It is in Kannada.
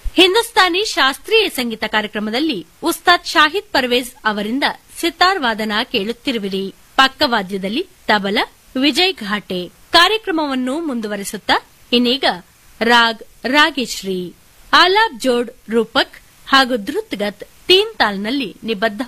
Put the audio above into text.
ಹಿಂದೂಸ್ತಾನಿ ಶಾಸ್ತ್ರೀಯ ಸಂಗೀತ ಕಾರ್ಯಕ್ರಮದಲ್ಲಿ ಉಸ್ತಾದ್ ಶಾಹಿದ್ ಪರ್ವೇಜ್ ಅವರಿಂದ ಸಿತಾರ್ ವಾದನ ಕೇಳುತ್ತಿರುವಿರಿ. ಪಕ್ಕವಾದ್ಯದಲ್ಲಿ ತಬಲ ವಿಜಯ್ ಘಾಟೆ. ಕಾರ್ಯಕ್ರಮವನ್ನು ಮುಂದುವರೆಸುತ್ತಾ ಇನ್ನೀಗ ರಾಗ್ ರಾಗೇಶ್ರೀ, ಆಲಾಪ್ ಜೋಡ್ ರೂಪಕ್ ಹಾಗೂ ಧೃತ್ಗತ್ ತೀನ್ ತಾಲ್ನಲ್ಲಿ ನಿಬದ್ಧ